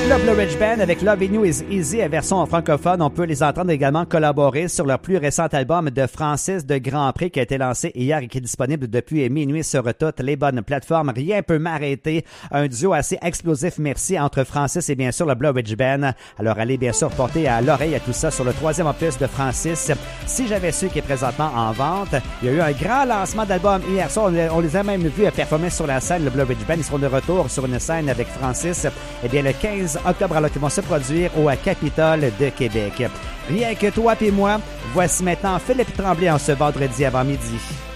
Le Blue Ridge Band avec Loving You Is Easy à version francophone. On peut les entendre également collaborer sur leur plus récent album de Francis de Grand Prix qui a été lancé hier et qui est disponible depuis minuit sur toutes les bonnes plateformes. Rien peut m'arrêter. Un duo assez explosif, merci, entre Francis et bien sûr le Blue Ridge Band. Alors allez bien sûr porter à l'oreille à tout ça sur le troisième opus de Francis. Si j'avais su qu'il est présentement en vente, il y a eu un grand lancement d'album hier soir. On les a même vus performer sur la scène, le Blue Ridge Band. Ils seront de retour sur une scène avec Francis. Eh bien, le 15 octobre, alors qu'ils vont se produire au Capitole de Québec. Rien que toi et moi, voici maintenant Philippe Tremblay en ce vendredi avant midi.